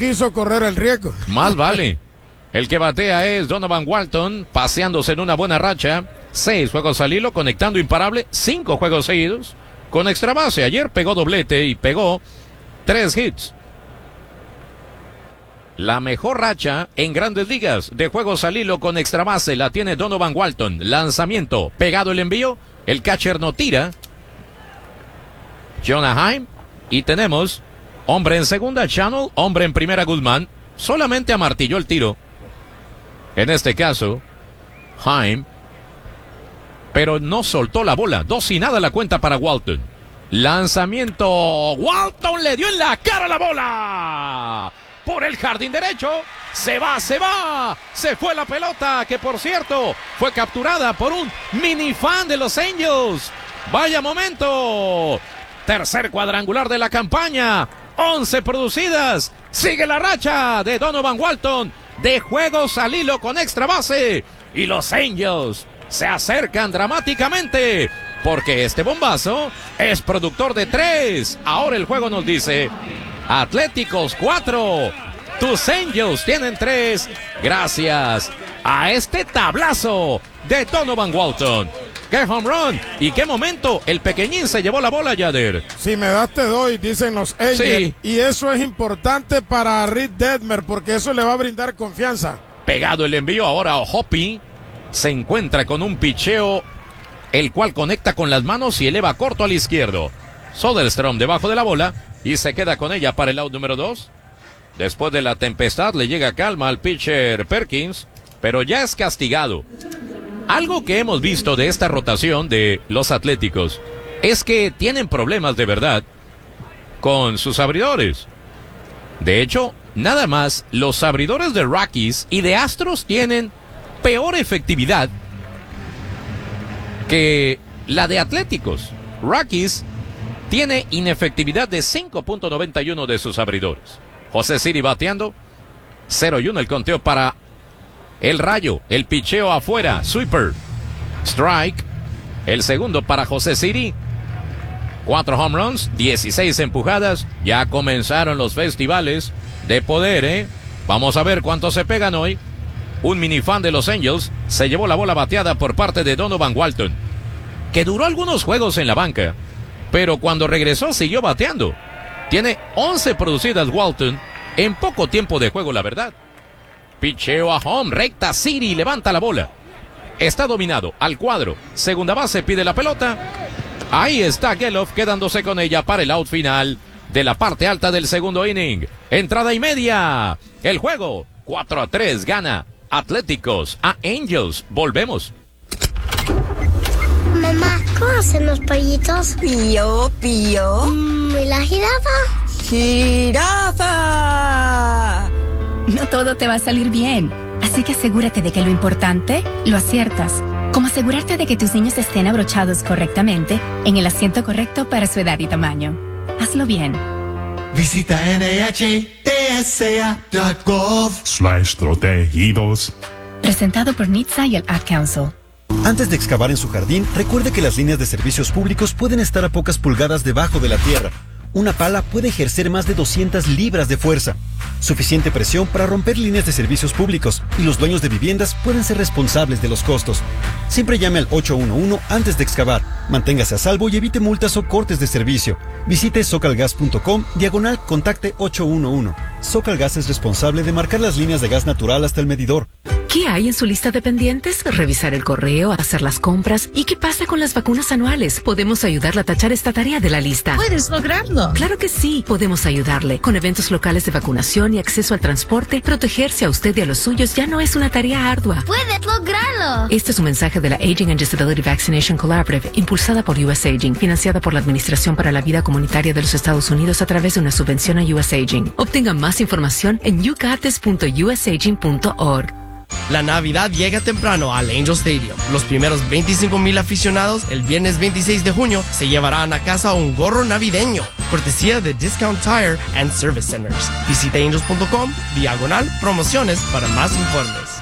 quiso correr el riesgo. Más vale. El que batea es Donovan Walton, paseándose en una buena racha. 6 juegos al hilo, conectando imparable, 5 juegos seguidos. Con extra base, ayer pegó doblete y pegó 3 hits. La mejor racha en Grandes Ligas de juegos al hilo con extra base la tiene Donovan Walton. Lanzamiento, pegado el envío, el catcher no tira. Jonah Heim, y tenemos hombre en segunda, Channel, hombre en primera, Guzmán. Solamente amartilló el tiro. En este caso, Heim, pero no soltó la bola. 2-0 la cuenta para Walton. Lanzamiento, Walton le dio en la cara la bola. Por el jardín derecho, se va, se fue la pelota, que por cierto, fue capturada por un mini fan de los Angels. Vaya momento. Tercer cuadrangular de la campaña, 11 producidas. Sigue la racha de Donovan Walton de juegos al hilo con extra base. Y los Angels se acercan dramáticamente, porque este bombazo es productor de 3. Ahora el juego nos dice: Atléticos 4, tus Angels tienen 3, gracias a este tablazo de Donovan Walton. ¡Qué home run! ¿Y qué momento? El pequeñín se llevó la bola, Yader. Si me das te doy, dicen los Angels. Sí. Y eso es importante para Reed Detmer, porque eso le va a brindar confianza. Pegado el envío, ahora Hoppy se encuentra con un picheo, el cual conecta con las manos y eleva corto al izquierdo. Soderstrom debajo de la bola y se queda con ella para el out número 2. Después de la tempestad le llega calma al pitcher Perkins, pero ya es castigado. Algo que hemos visto de esta rotación de los Atléticos es que tienen problemas de verdad con sus abridores. De hecho, nada más los abridores de Rockies y de Astros tienen peor efectividad que la de Atléticos. Rockies tiene inefectividad de 5.91 de sus abridores. José Siri bateando. 0-1 el conteo para el Rayo. El picheo afuera. Sweeper. Strike. El segundo para José Siri. 4 home runs, 16 empujadas. Ya comenzaron los festivales de poder, ¿eh? Vamos a ver cuántos se pegan hoy. Un minifan de los Angels se llevó la bola bateada por parte de Donovan Walton, que duró algunos juegos en la banca, pero cuando regresó siguió bateando. Tiene 11 producidas Walton en poco tiempo de juego, la verdad. Picheo a home, recta, Siri levanta la bola. Está dominado al cuadro. Segunda base, pide la pelota. Ahí está Gelof quedándose con ella para el out final de la parte alta del segundo inning. Entrada y media. El juego 4-3 gana Atléticos a Angels. Volvemos. Mamá, ¿cómo hacen los pollitos? Pío, pío. ¿Y la jirafa? ¡Jirafa! No todo te va a salir bien, así que asegúrate de que lo importante lo aciertas. Como asegurarte de que tus niños estén abrochados correctamente en el asiento correcto para su edad y tamaño. Hazlo bien. Visita NHTSA.gov/protegidos. Presentado por NHTSA y el Ad Council. Antes de excavar en su jardín, recuerde que las líneas de servicios públicos pueden estar a pocas pulgadas debajo de la tierra. Una pala puede ejercer más de 200 libras de fuerza. Suficiente presión para romper líneas de servicios públicos, y los dueños de viviendas pueden ser responsables de los costos. Siempre llame al 811 antes de excavar. Manténgase a salvo y evite multas o cortes de servicio. Visite socalgas.com/contacte 811. Socalgas es responsable de marcar las líneas de gas natural hasta el medidor. ¿Qué hay en su lista de pendientes? Revisar el correo, hacer las compras. ¿Y qué pasa con las vacunas anuales? Podemos ayudarle a tachar esta tarea de la lista. ¿Puedes lograrlo? Claro que sí. Podemos ayudarle. Con eventos locales de vacunación y acceso al transporte, protegerse a usted y a los suyos ya no es una tarea ardua. ¡Puedes lograrlo! Este es un mensaje de la Aging and Disability Vaccination Collaborative, impulsada por US Aging, financiada por la Administración para la Vida Comunitaria de los Estados Unidos a través de una subvención a US Aging. Obtenga más información en yougotis.usaging.org. La Navidad llega temprano al Angel Stadium. Los primeros 25,000 aficionados el viernes 26 de junio se llevarán a casa un gorro navideño, cortesía de Discount Tire and Service Centers. Visita angels.com/promociones para más informes.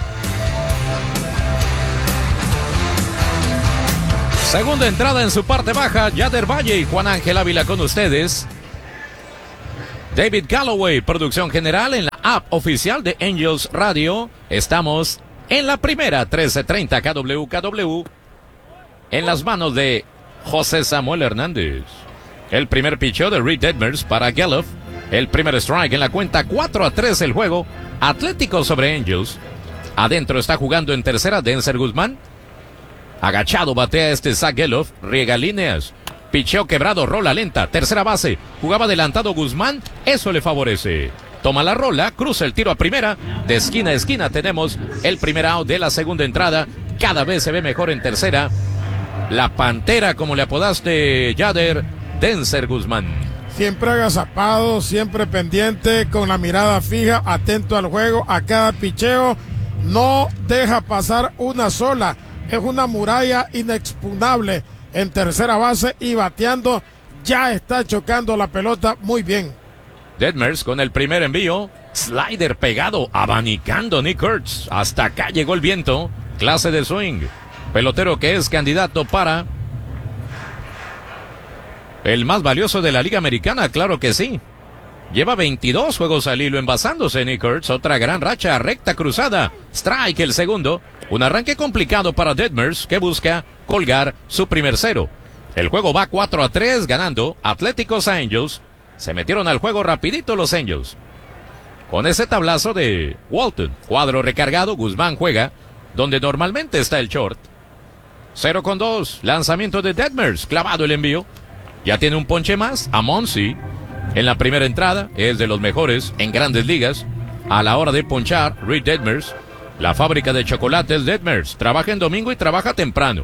Segunda entrada en su parte baja, Yader Valle y Juan Ángel Ávila con ustedes. David Calloway, producción general en la app oficial de Angels Radio. Estamos en la primera 1330 KWKW. En las manos de José Samuel Hernández. El primer picheo de Reed Detmers para Gelof. El primer strike en la cuenta, 4-3 el juego. Atlético sobre Angels. Adentro está jugando en tercera Denzer Guzmán. Agachado batea Zach Gelof. Riega líneas. Picheo quebrado, rola lenta. Tercera base. Jugaba adelantado Guzmán. Eso le favorece. Toma la rola, cruza el tiro a primera. De esquina a esquina tenemos el primer out de la segunda entrada. Cada vez se ve mejor en tercera. La pantera, como le apodaste, Yader, Denzer Guzmán. Siempre agazapado, siempre pendiente, con la mirada fija, atento al juego, a cada picheo. No deja pasar una sola. Es una muralla inexpugnable en tercera base y bateando. Ya está chocando la pelota muy bien. Detmers con el primer envío. Slider pegado, abanicando Nick Kurtz. Hasta acá llegó el viento. Clase de swing. Pelotero que es candidato para el más valioso de la Liga Americana, claro que sí. Lleva 22 juegos al hilo envasándose Nick Kurtz. Otra gran racha, recta cruzada. Strike el segundo. Un arranque complicado para Detmers, que busca colgar su primer cero. El juego va 4-3 ganando Atléticos a Angels. Se metieron al juego rapidito los Angels. Con ese tablazo de Walton. Cuadro recargado, Guzmán juega donde normalmente está el short. 0-2, lanzamiento de Detmers, clavado el envío. Ya tiene un ponche más a Monsi. En la primera entrada, es de los mejores en grandes ligas. A la hora de ponchar, Reed Detmers. La fábrica de chocolates Detmers. Trabaja en domingo y trabaja temprano.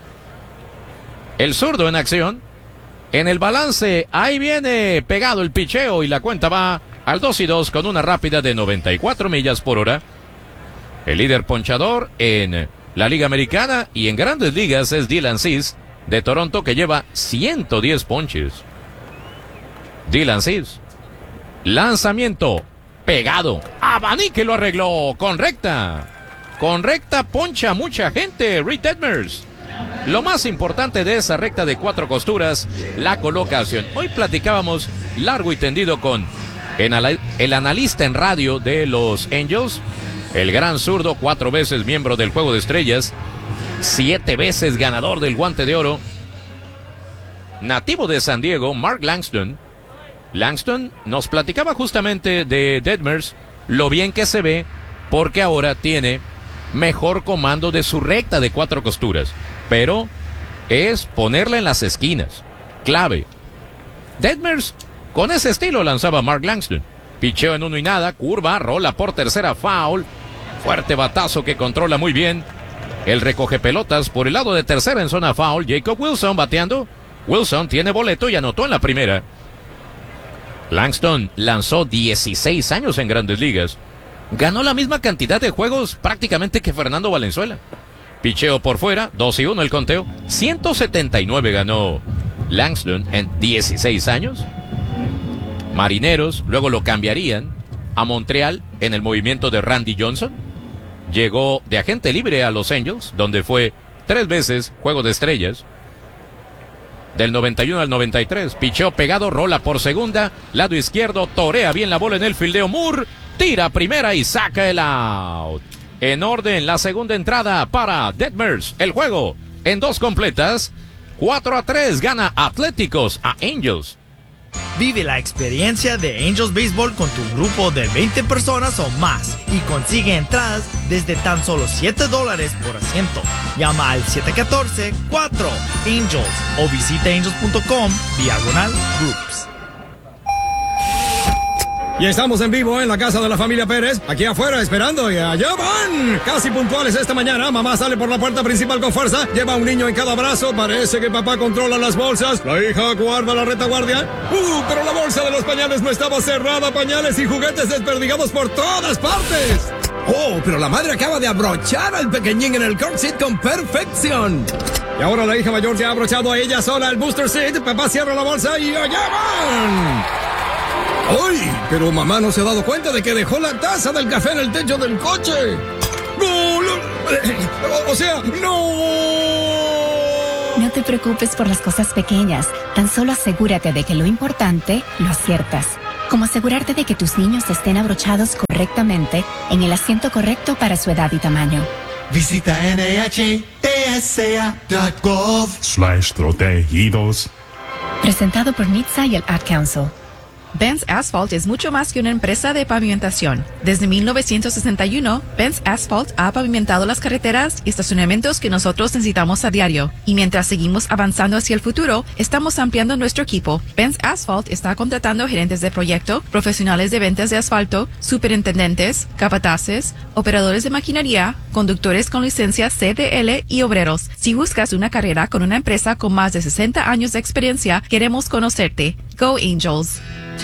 El zurdo en acción. En el balance, ahí viene pegado el picheo y la cuenta va al 2-2 con una rápida de 94 millas por hora. El líder ponchador en la Liga Americana y en grandes ligas es Dylan Cease de Toronto, que lleva 110 ponches. Dylan Cease. Lanzamiento pegado. Abanique lo arregló con recta. Con recta poncha mucha gente Reed Detmers. Lo más importante de esa recta de 4 costuras, la colocación. Hoy platicábamos largo y tendido con el analista en radio de los Angels, el gran zurdo, 4 veces miembro del Juego de Estrellas, 7 veces ganador del Guante de Oro, nativo de San Diego, Mark Langston. Langston nos platicaba justamente de Detmers, lo bien que se ve, porque ahora tiene mejor comando de su recta de 4 costuras. Pero es ponerla en las esquinas. Clave. Detmers con ese estilo lanzaba Mark Langston. Picheo en 1-0, curva, rola por tercera, foul. Fuerte batazo que controla muy bien. El recoge pelotas por el lado de tercera en zona foul. Jacob Wilson bateando. Wilson tiene boleto y anotó en la primera. Langston lanzó 16 años en grandes ligas. Ganó la misma cantidad de juegos prácticamente que Fernando Valenzuela. Picheo por fuera, 2-1 el conteo. 179 ganó Langston en 16 años. Marineros, luego lo cambiarían a Montreal en el movimiento de Randy Johnson. Llegó de agente libre a Los Angels, donde fue 3 veces Juego de Estrellas. Del 91 al 93, picheo pegado, rola por segunda, lado izquierdo, torea bien la bola en el fildeo. Moore tira primera y saca el out. En orden, la segunda entrada para Detmers. El juego en 2 completas. 4-3 gana Atléticos a Angels. Vive la experiencia de Angels Baseball con tu grupo de 20 personas o más y consigue entradas desde tan solo $7 por asiento. Llama al 714-4-ANGELS o visita angels.com/groups. Y estamos en vivo en la casa de la familia Pérez, aquí afuera esperando, y allá van, casi puntuales esta mañana. Mamá sale por la puerta principal con fuerza, lleva un niño en cada brazo, parece que papá controla las bolsas, la hija guarda la retaguardia. Pero la bolsa de los pañales no estaba cerrada, pañales y juguetes desperdigados por todas partes. Oh, pero la madre acaba de abrochar al pequeñín en el car seat con perfección. Y ahora la hija mayor ya ha abrochado a ella sola el booster seat, papá cierra la bolsa y allá van. ¡Ay! Pero mamá no se ha dado cuenta de que dejó la taza del café en el techo del coche. ¡No! O sea, ¡no! No te preocupes por las cosas pequeñas. Tan solo asegúrate de que lo importante lo aciertas. como asegurarte de que tus niños estén abrochados correctamente en el asiento correcto para su edad y tamaño. Visita NHTSA.gov/protegidos. Presentado por NHTSA y el Ad Council. Benz Asphalt es mucho más que una empresa de pavimentación. Desde 1961, Benz Asphalt ha pavimentado las carreteras y estacionamientos que nosotros necesitamos a diario. Y mientras seguimos avanzando hacia el futuro, estamos ampliando nuestro equipo. Benz Asphalt está contratando gerentes de proyecto, profesionales de ventas de asfalto, superintendentes, capataces, operadores de maquinaria, conductores con licencia CDL y obreros. Si buscas una carrera con una empresa con más de 60 años de experiencia, queremos conocerte. Go Angels.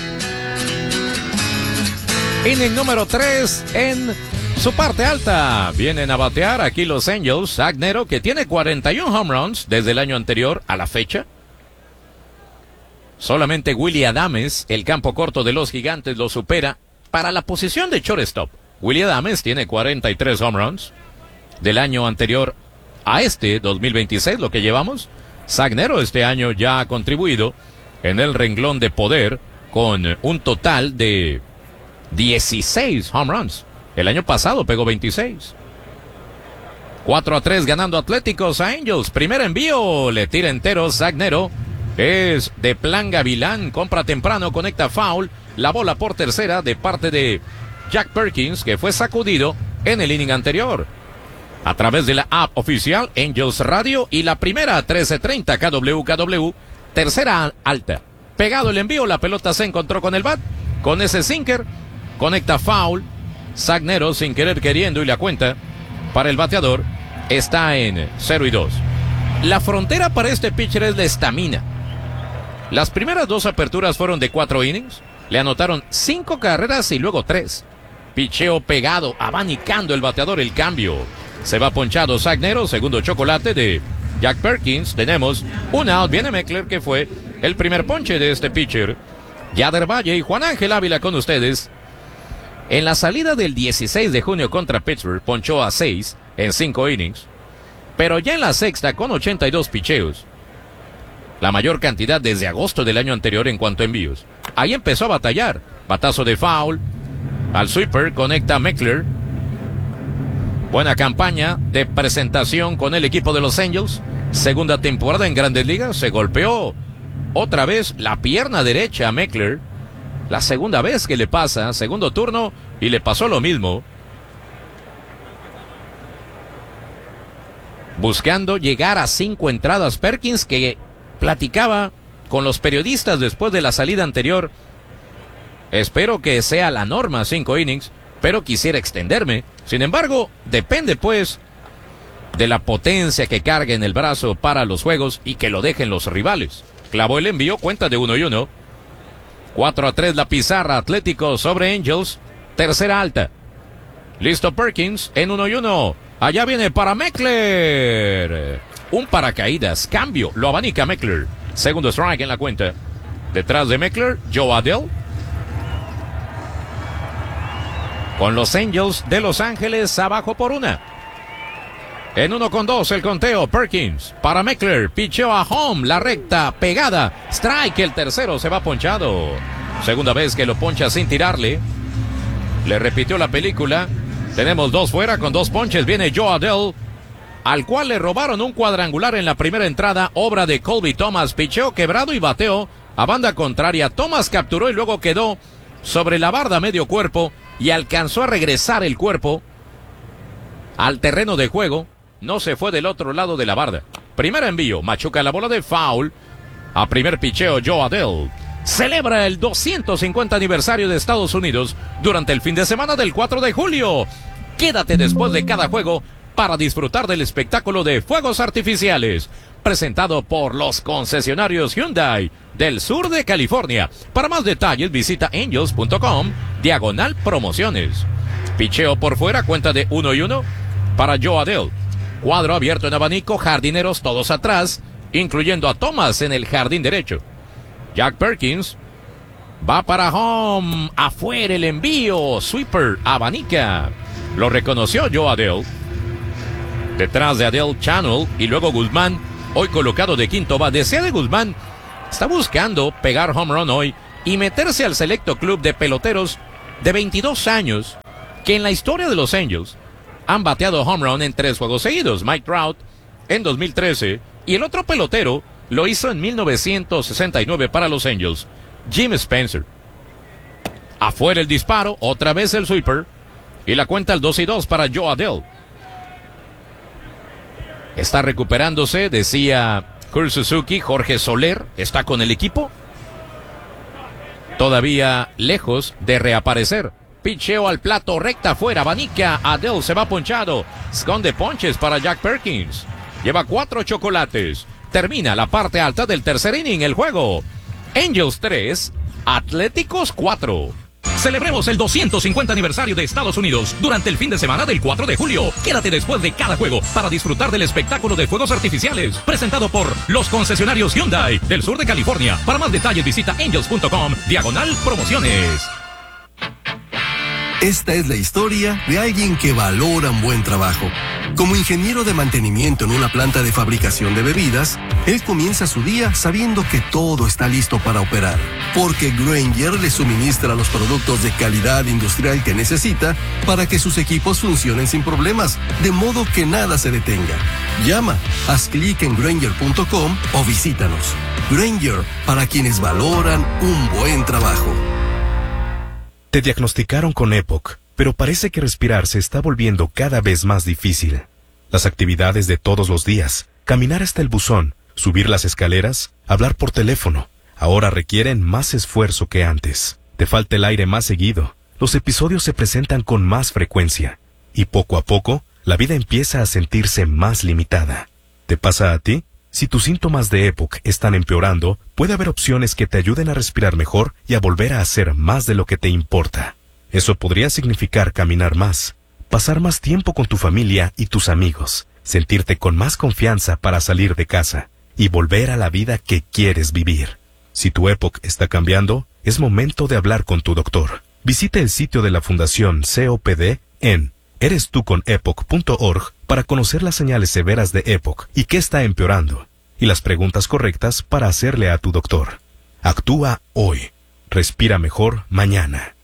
Inning número 3 en su parte alta. Vienen a batear aquí los Angels. Zach Neto, que tiene 41 home runs desde el año anterior a la fecha. Solamente Willy Adames, el campo corto de los Gigantes, lo supera para la posición de shortstop. Willy Adames tiene 43 home runs del año anterior a este 2026, lo que llevamos. Zach Neto este año ya ha contribuido en el renglón de poder con un total de 16 home runs. El año pasado pegó 26. 4-3 ganando Atléticos a Angels. Primer envío, le tira entero Zach Neto. Es de plan Gavilán, compra temprano, conecta foul. La bola por tercera de parte de Jack Perkins, que fue sacudido en el inning anterior. A través de la app oficial Angels Radio y la primera 1330 KWKW, tercera alta. Pegado el envío, la pelota se encontró con el bat, con ese sinker. Conecta foul. Zach Neto sin querer queriendo y la cuenta para el bateador está en 0-2. La frontera para este pitcher es la estamina. Las primeras 2 aperturas fueron de 4 innings. Le anotaron 5 carreras y luego 3. Picheo pegado, abanicando el bateador, el cambio. Se va ponchado Zach Neto, segundo chocolate de Jack Perkins. Tenemos un out, viene Meckler, que fue el primer ponche de este pitcher. Yader Valle y Juan Ángel Ávila con ustedes. En la salida del 16 de junio contra Pittsburgh, ponchó a 6 en 5 innings. Pero ya en la sexta, con 82 picheos, la mayor cantidad desde agosto del año anterior en cuanto a envíos. Ahí empezó a batallar. Batazo de foul. Al sweeper conecta Meckler. Buena campaña de presentación con el equipo de los Angels. Segunda temporada en Grandes Ligas. Se golpeó otra vez la pierna derecha a Meckler. La segunda vez que le pasa, segundo turno, y le pasó lo mismo. Buscando llegar a 5 entradas, Perkins, que platicaba con los periodistas después de la salida anterior. Espero que sea la norma 5 innings, pero quisiera extenderme. Sin embargo, depende pues de la potencia que cargue en el brazo para los juegos y que lo dejen los rivales. Clavó el envío, cuenta de 1-1. 4-3 la pizarra, Atlético sobre Angels. Tercera alta. Listo Perkins en 1-1. Allá viene para Meckler. Un paracaídas, cambio, lo abanica Meckler. Segundo strike en la cuenta. Detrás de Meckler, Joe Adell. Con los Angels de Los Ángeles abajo por 1. En 1-2 el conteo. Perkins para Meckler. Picheo a home. La recta pegada. Strike. El tercero se va ponchado. Segunda vez que lo poncha sin tirarle. Le repitió la película. Tenemos 2 fuera con 2 ponches. Viene Joe Adell, al cual le robaron un cuadrangular en la primera entrada. Obra de Colby Thomas. Picheo quebrado y bateó a banda contraria. Thomas capturó y luego quedó sobre la barda medio cuerpo y alcanzó a regresar el cuerpo al terreno de juego. No se fue del otro lado de la barda. Primer envío, machuca la bola de foul. A primer picheo, Joe Adell celebra el 250 aniversario de Estados Unidos durante el fin de semana del 4 de julio. Quédate después de cada juego para disfrutar del espectáculo de fuegos artificiales. Presentado por los concesionarios Hyundai del sur de California. Para más detalles visita angels.com/promociones. Picheo por fuera, cuenta de 1-1 para Joe Adell. Cuadro abierto en abanico, jardineros todos atrás, incluyendo a Thomas en el jardín derecho. Jack Perkins va para home, afuera el envío, sweeper, abanica. Lo reconoció Joe Adell. Detrás de Adell, Channel y luego Guzmán, hoy colocado de quinto va. Desea de Guzmán, está buscando pegar home run hoy y meterse al selecto club de peloteros de 22 años que en la historia de los Angels han bateado home run en 3 juegos seguidos. Mike Trout en 2013 y el otro pelotero lo hizo en 1969 para los Angels, Jim Spencer. Afuera el disparo, otra vez el sweeper y la cuenta al 2-2 para Joe Adell. Está recuperándose, decía Kurt Suzuki. Jorge Soler está con el equipo, todavía lejos de reaparecer. Picheo al plato, recta afuera, abanica, Adell se va ponchado, esconde ponches para Jack Perkins, lleva 4 chocolates, termina la parte alta del tercer inning el juego. Angels 3, Atléticos 4. Celebremos el 250 aniversario de Estados Unidos durante el fin de semana del 4 de julio. Quédate después de cada juego para disfrutar del espectáculo de fuegos artificiales presentado por los concesionarios Hyundai del sur de California. Para más detalles visita angels.com/promociones. Esta es la historia de alguien que valora un buen trabajo. Como ingeniero de mantenimiento en una planta de fabricación de bebidas, él comienza su día sabiendo que todo está listo para operar, porque Grainger le suministra los productos de calidad industrial que necesita para que sus equipos funcionen sin problemas, de modo que nada se detenga. Llama, haz clic en Grainger.com o visítanos. Grainger, para quienes valoran un buen trabajo. Te diagnosticaron con EPOC, pero parece que respirar se está volviendo cada vez más difícil. Las actividades de todos los días, caminar hasta el buzón, subir las escaleras, hablar por teléfono, ahora requieren más esfuerzo que antes. Te falta el aire más seguido, los episodios se presentan con más frecuencia, y poco a poco, la vida empieza a sentirse más limitada. ¿Te pasa a ti? Si tus síntomas de EPOC están empeorando, puede haber opciones que te ayuden a respirar mejor y a volver a hacer más de lo que te importa. Eso podría significar caminar más, pasar más tiempo con tu familia y tus amigos, sentirte con más confianza para salir de casa y volver a la vida que quieres vivir. Si tu EPOC está cambiando, es momento de hablar con tu doctor. Visita el sitio de la Fundación COPD en erestuconepoc.org para conocer las señales severas de EPOC y qué está empeorando, y las preguntas correctas para hacerle a tu doctor. Actúa hoy. Respira mejor mañana.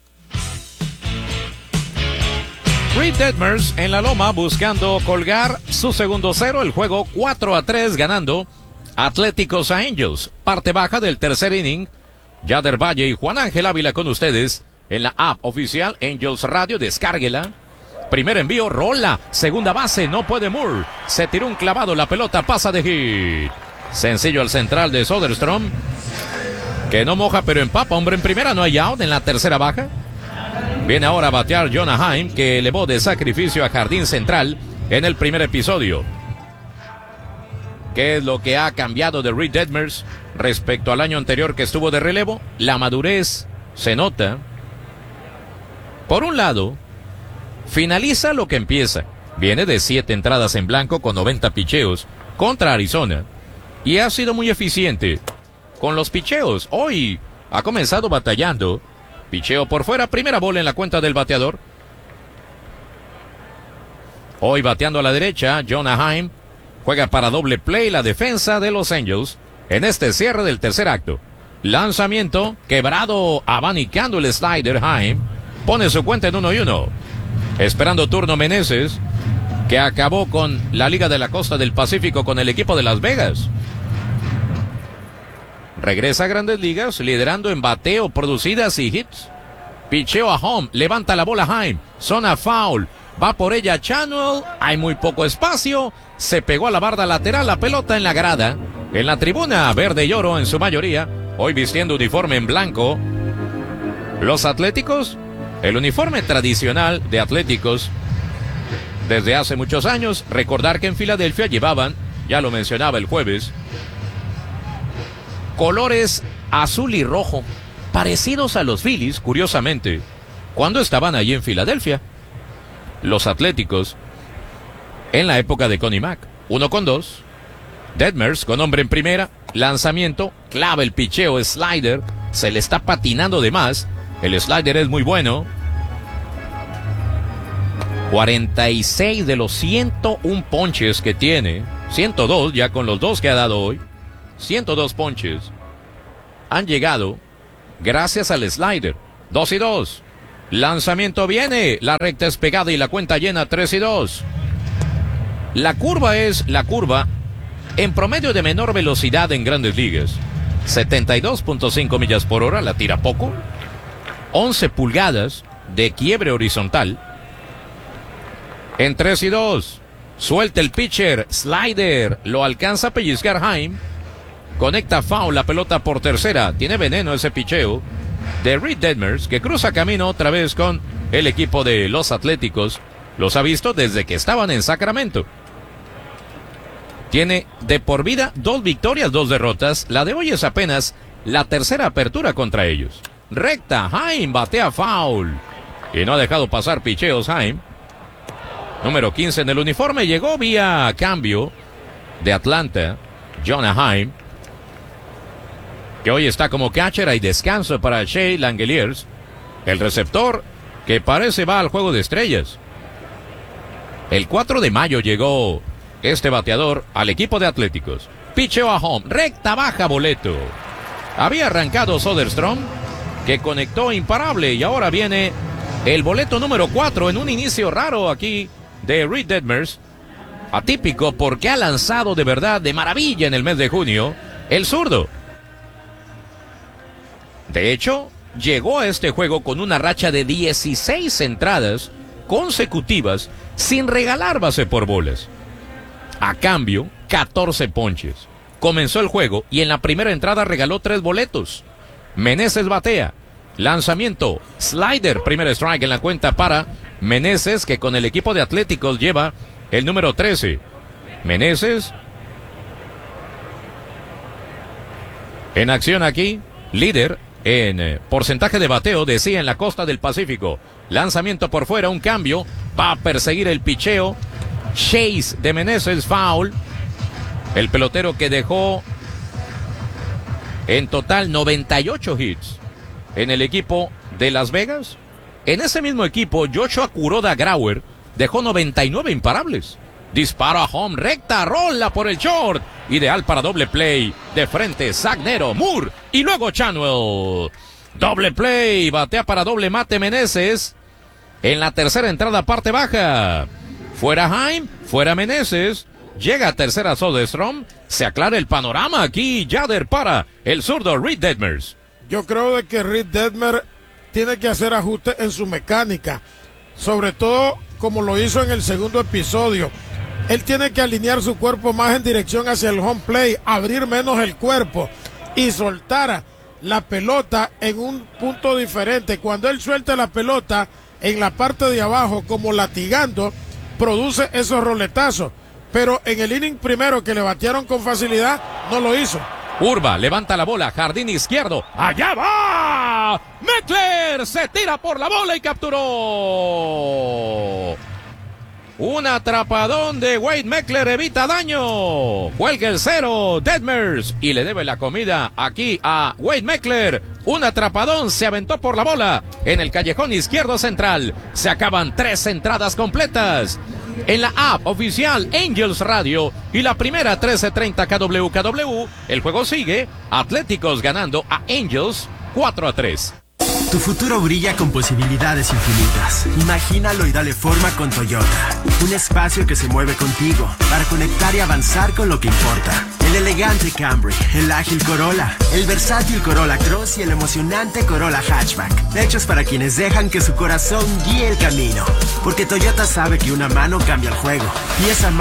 Reed Detmers en la loma buscando colgar su segundo cero. El juego 4-3 ganando Atléticos a Angels. Parte baja del tercer inning. Yader Valle y Juan Ángel Ávila con ustedes en la app oficial Angels Radio. Descárguela. Primer envío, rola, segunda base, no puede Moore. Se tiró un clavado, la pelota pasa de hit. Sencillo al central de Soderstrom, que no moja pero empapa. Hombre en primera, no hay out en la tercera baja. Viene ahora a batear Jonah Heim, que elevó de sacrificio a jardín central en el primer episodio. ¿Qué es lo que ha cambiado de Reed Detmers respecto al año anterior que estuvo de relevo? La madurez se nota. Por un lado, finaliza lo que empieza. Viene de 7 entradas en blanco con 90 picheos contra Arizona y ha sido muy eficiente con los picheos. Hoy ha comenzado batallando. Picheo por fuera, primera bola en la cuenta del bateador. Hoy bateando a la derecha, Jonah Heim juega para doble play la defensa de los Angels en este cierre del tercer acto. Lanzamiento quebrado, abanicando el slider. Heim pone su cuenta en 1-1. Esperando turno Meneses, que acabó con la Liga de la Costa del Pacífico con el equipo de Las Vegas. Regresa a Grandes Ligas, liderando en bateo, producidas y hits. Picheo a home, levanta la bola Heim, zona foul, va por ella Chanuel, hay muy poco espacio, se pegó a la barda lateral, la pelota en la grada, en la tribuna verde y oro en su mayoría, hoy vistiendo uniforme en blanco. Los Atléticos, el uniforme tradicional de Atléticos desde hace muchos años. Recordar que en Filadelfia llevaban, ya lo mencionaba el jueves, colores azul y rojo, parecidos a los Phillies, curiosamente, cuando estaban allí en Filadelfia. Los Atléticos, en la época de Connie Mack, 1-2. Detmers con hombre en primera, lanzamiento, clava el picheo, slider, se le está patinando de más. El slider es muy bueno. 46 de los 101 ponches que tiene, 102 ya con los dos que ha dado hoy, 102 ponches han llegado gracias al slider. 2-2. Lanzamiento viene, la recta es pegada y la cuenta llena. 3-2. La curva es la curva en promedio de menor velocidad en Grandes Ligas. 72.5 millas por hora, la tira poco. 11 pulgadas de quiebre horizontal. En 3-2. Suelta el pitcher, slider, lo alcanza a pellizcar Haim. Conecta foul, la pelota por tercera. Tiene veneno ese picheo de Reed Detmers, que cruza camino otra vez con el equipo de los Atléticos. Los ha visto desde que estaban en Sacramento. Tiene de por vida 2 victorias, 2 derrotas. La de hoy es apenas la tercera apertura contra ellos. Recta, Haim batea foul. Y no ha dejado pasar picheos Haim. Número 15 en el uniforme, llegó vía cambio de Atlanta, Jonah Haim, que hoy está como catcher. Hay descanso para Shea Langeliers, el receptor que parece va al juego de estrellas. El 4 de mayo llegó este bateador al equipo de Atléticos. Picheo a home, recta baja, boleto. Había arrancado Soderstrom, que conectó imparable, y ahora viene el boleto número 4 en un inicio raro aquí de Reed Detmers. Atípico porque ha lanzado de verdad de maravilla en el mes de junio el zurdo. De hecho, llegó a este juego con una racha de 16 entradas consecutivas sin regalar base por bolas. A cambio, 14 ponches. Comenzó el juego y en la primera entrada regaló 3 boletos. Meneses batea. Lanzamiento, slider, primer strike en la cuenta para Meneses, que con el equipo de Atléticos lleva el número 13. Meneses en acción aquí, líder en porcentaje de bateo, decía, en la costa del Pacífico. Lanzamiento por fuera, un cambio, va a perseguir el picheo. Chase de Meneses, foul. El pelotero que dejó en total 98 hits en el equipo de Las Vegas. En ese mismo equipo, Joshua Kuroda Grauer dejó 99 imparables. Dispara a home, recta, rola por el short. Ideal para doble play. De frente, Zagnero, Moore y luego Chanwell. Doble play, batea para doble mate Meneses. En la tercera entrada, parte baja. Fuera Haim, fuera Meneses. Llega a tercera Soderstrom. Se aclara el panorama aquí. Yader para el zurdo Reed Detmers. Yo creo de que Reed Detmers tiene que hacer ajustes en su mecánica. Sobre todo como lo hizo en el segundo episodio. Él tiene que alinear su cuerpo más en dirección hacia el home play, abrir menos el cuerpo y soltar la pelota en un punto diferente. Cuando él suelta la pelota en la parte de abajo como latigando, produce esos roletazos. Pero en el inning primero que le batearon con facilidad, no lo hizo. Urba levanta la bola, jardín izquierdo, allá va. Meckler se tira por la bola y capturó. Un atrapadón de Wade Meckler evita daño. Cuelga el 0, Detmers, y le debe la comida aquí a Wade Meckler. Un atrapadón, se aventó por la bola en el callejón izquierdo central. Se acaban 3 entradas completas. En la app oficial Angels Radio y la primera 1330 KWKW, el juego sigue. Atléticos ganando a Angels 4-3. Tu futuro brilla con posibilidades infinitas. Imagínalo y dale forma con Toyota. Un espacio que se mueve contigo para conectar y avanzar con lo que importa. El elegante Camry, el ágil Corolla, el versátil Corolla Cross y el emocionante Corolla Hatchback. Hechos para quienes dejan que su corazón guíe el camino. Porque Toyota sabe que una mano cambia el juego. Y esa